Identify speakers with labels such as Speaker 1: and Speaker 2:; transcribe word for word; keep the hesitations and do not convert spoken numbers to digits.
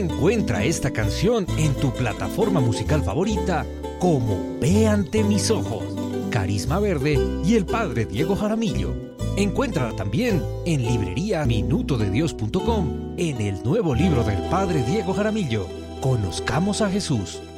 Speaker 1: Encuentra esta canción en tu plataforma musical favorita como Ve ante mis ojos, Carisma Verde y el Padre Diego Jaramillo. Encuéntrala también en librería minuto de dios punto com, en el nuevo libro del Padre Diego Jaramillo, Conozcamos a Jesús.